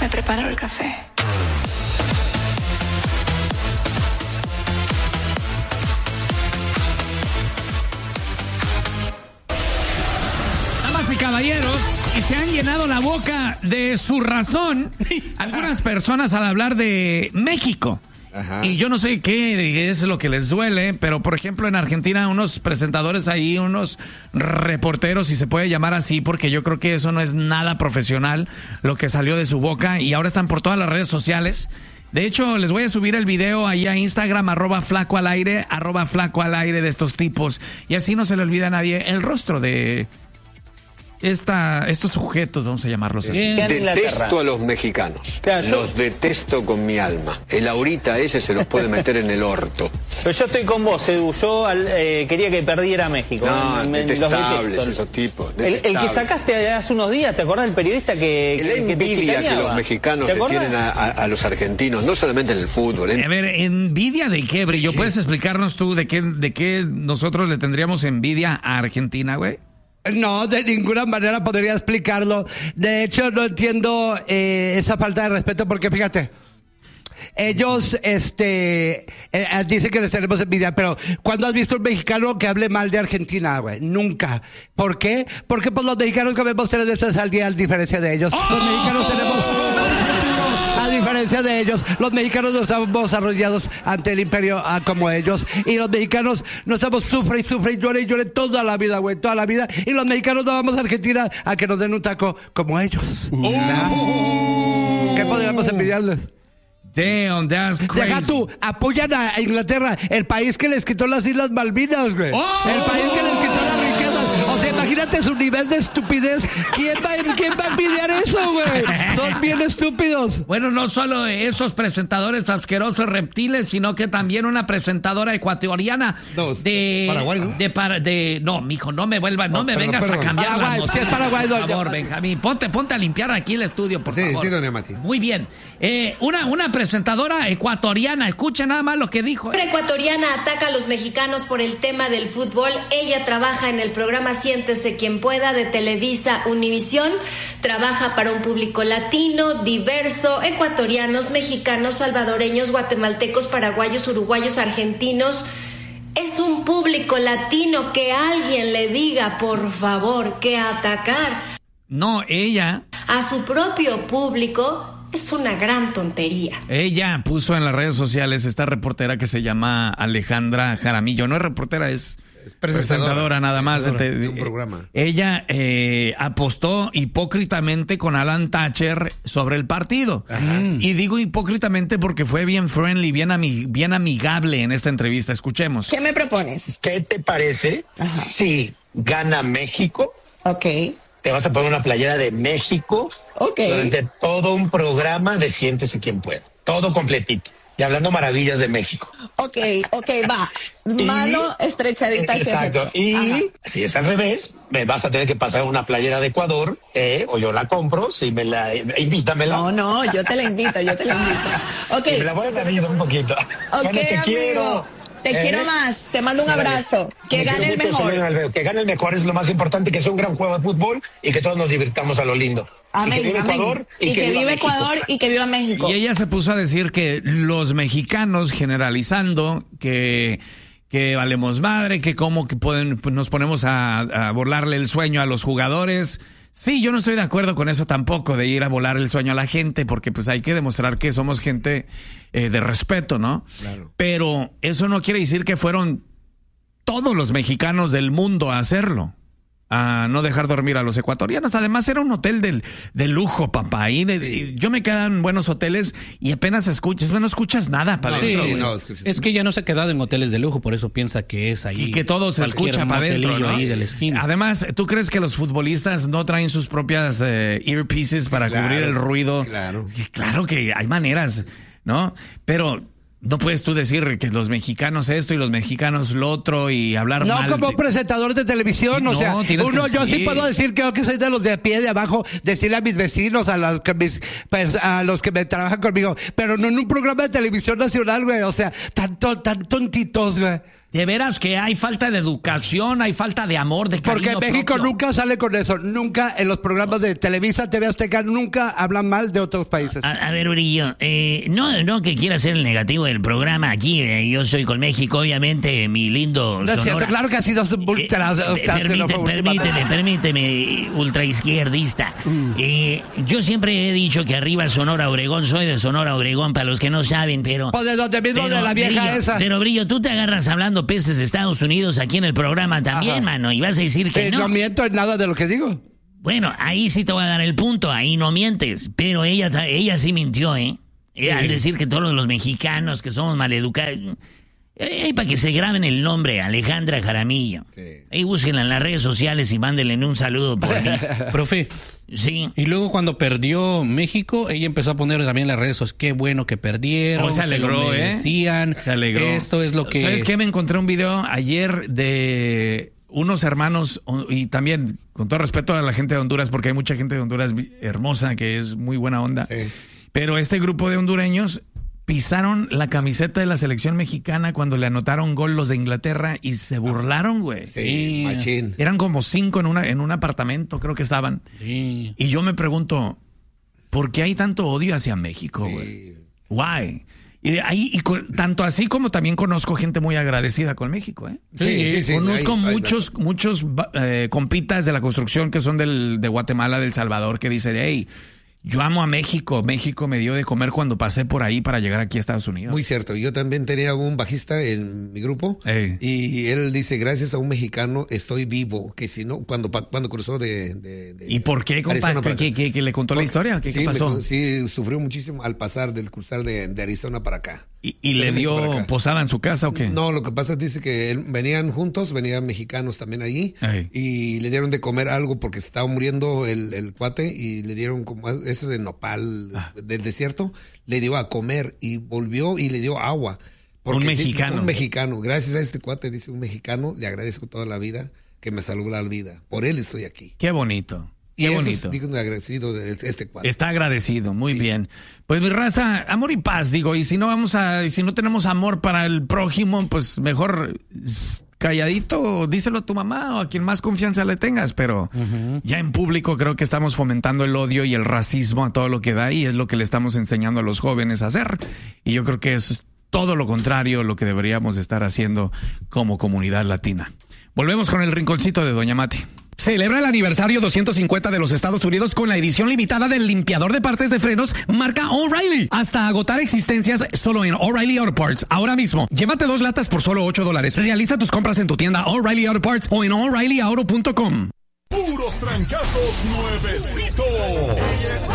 Me preparo el café. Damas y caballeros, y se han llenado la boca de su razón algunas personas al hablar de México. Ajá. Y yo no sé qué es lo que les duele, pero por ejemplo en Argentina unos presentadores ahí, unos reporteros, si se puede llamar así, porque yo creo que eso no es nada profesional lo que salió de su boca, y ahora están por todas las redes sociales. De hecho, les voy a subir el video ahí a Instagram, @flacoalaire de estos tipos, y así no se le olvida a nadie el rostro de estos sujetos, vamos a llamarlos así. Detesto a los mexicanos. Claro, los detesto con mi alma. El ahorita ese se los puede meter en el orto. Pero yo estoy con vos, Edu. Yo quería que perdiera México. No, detestables esos tipos. El que sacaste hace unos días, ¿te acordás del periodista que envidia que los mexicanos le tienen a los argentinos, no solamente en el fútbol. A ver, ¿envidia de qué, Brillo? ¿Puedes explicarnos tú de qué nosotros le tendríamos envidia a Argentina, güey? No, de ninguna manera podría explicarlo. De hecho, no entiendo esa falta de respeto porque, fíjate, ellos dicen que les tenemos envidia, pero ¿cuándo has visto un mexicano que hable mal de Argentina, güey? Nunca. ¿Por qué? Porque pues los mexicanos comemos 3 veces al día a diferencia de ellos. Los mexicanos tenemos... A diferencia de ellos, los mexicanos no estamos arrollados ante el imperio como ellos. Y los mexicanos no estamos sufre y llore toda la vida, güey, toda la vida. Y los mexicanos no vamos a Argentina a que nos den un taco como ellos. ¿Qué podríamos envidiarles? Damn, that's crazy. Deja tú, apoyan a Inglaterra, el país que les quitó las Islas Malvinas, güey. El país que les quitó las riquezas. O sea, imagínate su nivel de estupidez. ¿Quién va a envidiar eso, güey? Son bien estúpidos. Bueno, no solo esos presentadores asquerosos reptiles, sino que también una presentadora ecuatoriana de Paraguay, ¿no? No, mijo, no me vengas a cambiar Paraguay, la si es Paraguay, por favor, Benjamín, ponte a limpiar aquí el estudio, por favor. Sí, doña Mati. Muy bien. Una presentadora ecuatoriana, escucha nada más lo que dijo. Una ecuatoriana ataca a los mexicanos por el tema del fútbol. Ella trabaja en el programa Siéntese Quien Pueda de Televisa Univisión. Trabaja para un público latino, diverso, ecuatorianos, mexicanos, salvadoreños, guatemaltecos, paraguayos, uruguayos, argentinos. Es un público latino, que alguien le diga, por favor, que atacar. No, ella. A su propio público es una gran tontería. Ella puso en las redes sociales esta reportera que se llama Alejandra Jaramillo. No es reportera, es presentadora nada más de un programa. Ella apostó hipócritamente con Alan Thatcher sobre el partido. Ajá. Y digo hipócritamente porque fue bien friendly, bien amigable en esta entrevista. Escuchemos. ¿Qué me propones? ¿Qué te parece si gana México? Ok. Te vas a poner una playera de México durante todo un programa de Siéntese Quien Pueda. Todo completito. Y hablando maravillas de México. Ok, va. Mano estrechadita. Exacto. Y si es al revés, me vas a tener que pasar una playera de Ecuador, o yo la compro, si me la... invítamela. No, yo te la invito. Ok. Y me la voy a dar un poquito. Ok, bueno, te quiero. Te quiero más, te mando un abrazo. Que gane el mejor. Que gane el mejor es lo más importante, que sea un gran juego de fútbol y que todos nos divirtamos a lo lindo. Amén, y que viva Ecuador y que viva Ecuador y que viva México. Y ella se puso a decir que los mexicanos, generalizando, que valemos madre, que cómo que nos ponemos a volarle el sueño a los jugadores. Sí, yo no estoy de acuerdo con eso tampoco, de ir a volar el sueño a la gente, porque pues hay que demostrar que somos gente de respeto, ¿no? Claro. Pero eso no quiere decir que fueron todos los mexicanos del mundo a hacerlo, a no dejar dormir a los ecuatorianos. Además era un hotel de lujo, papá. Y yo me quedo en buenos hoteles y apenas no escuchas nada para adentro. Es que ya no se ha quedado en hoteles de lujo, por eso piensa que es ahí. Y que todo se escucha para adentro, ¿no? Ahí de la esquina. Además, ¿tú crees que los futbolistas no traen sus propias earpieces para cubrir el ruido? Claro que hay maneras, ¿no? Pero no puedes tú decir que los mexicanos esto y los mexicanos lo otro y hablar mal. No, como presentador de televisión, o sea, yo sí puedo decir que soy de los de pie de abajo, decirle a mis vecinos, a los que me trabajan conmigo, pero no en un programa de televisión nacional, güey, o sea, tan tontitos, güey. De veras que hay falta de educación, hay falta de amor, de cariño porque México propio. nunca sale con eso. Nunca en los programas de Televisa, TV Azteca, nunca hablan mal de otros países. A ver, Uriño, no que quiera ser el negativo del programa aquí. Yo soy con México, obviamente, mi lindo No es Sonora. cierto, claro que ha sido Permíteme, ultraizquierdista. Yo siempre he dicho que arriba Sonora Obregón, soy de Sonora Obregón, para los que no saben, pero... Pues de donde mismo, de la vieja Brillo, esa. Pero, Brillo, tú te agarras hablando pestes de Estados Unidos aquí en el programa también, Ajá. mano, y vas a decir que no. No miento en nada de lo que digo. Bueno, ahí sí te voy a dar el punto, ahí no mientes, pero ella sí mintió, ¿eh? Al decir que todos los mexicanos que somos maleducados... para que se graben el nombre, Alejandra Jaramillo. Sí. Ahí búsquenla en las redes sociales y mándenle un saludo por mí. Profe. Sí. Y luego cuando perdió México, ella empezó a poner también en las redes sociales, qué bueno que perdieron. Se alegró, decían, Se alegró. Esto es lo que... ¿Sabes qué? Me encontré un video ayer de unos hermanos, y también, con todo respeto a la gente de Honduras, porque hay mucha gente de Honduras hermosa, que es muy buena onda. Sí. Pero este grupo de hondureños pisaron la camiseta de la selección mexicana cuando le anotaron gol los de Inglaterra y se burlaron, güey. Sí, machín. Eran como 5 en un apartamento, creo que estaban. Sí. Y yo me pregunto, ¿por qué hay tanto odio hacia México, güey? Sí. Why? Y de ahí, tanto así como también conozco gente muy agradecida con México, ¿eh? Sí. Conozco muchos compitas de la construcción que son de Guatemala, del Salvador, que dicen, hey, yo amo a México. México me dio de comer cuando pasé por ahí para llegar aquí a Estados Unidos. Muy cierto. Yo también tenía un bajista en mi grupo y él dice, gracias a un mexicano estoy vivo. Que si no, cuando cruzó de ¿Y por qué, compa? ¿Que le contó la historia? ¿Qué pasó? Sí, sufrió muchísimo al cruzar de Arizona para acá. ¿Y le dio posada en su casa o qué? No, lo que pasa es dice que venían juntos, venían mexicanos también allí y le dieron de comer algo porque se estaba muriendo el cuate y le dieron como ese de nopal del desierto, le dio a comer y volvió y le dio agua. Un mexicano. Un mexicano. Gracias a este cuate, dice un mexicano, le agradezco toda la vida que me salvó la vida. Por él estoy aquí. Qué bonito. Y Qué eso bonito. Es, digo, agradecido de este cuate. Está agradecido, muy bien. Pues mi raza, amor y paz, digo, y si no tenemos amor para el prójimo, pues mejor calladito, díselo a tu mamá o a quien más confianza le tengas, pero ya en público creo que estamos fomentando el odio y el racismo a todo lo que da y es lo que le estamos enseñando a los jóvenes a hacer. Y yo creo que es todo lo contrario lo que deberíamos estar haciendo como comunidad latina. Volvemos con el rinconcito de Doña Mati. Celebra el aniversario 250 de los Estados Unidos con la edición limitada del limpiador de partes de frenos marca O'Reilly. Hasta agotar existencias solo en O'Reilly Auto Parts. Ahora mismo, llévate 2 latas por solo $8. Realiza tus compras en tu tienda O'Reilly Auto Parts o en O'ReillyAuto.com. Puros trancazos nuevecitos.